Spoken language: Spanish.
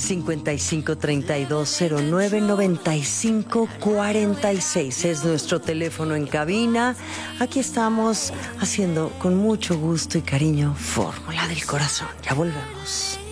5532099546 es nuestro teléfono en cabina. Aquí estamos haciendo con mucho gusto y cariño Fórmula del Corazón. Ya volvemos.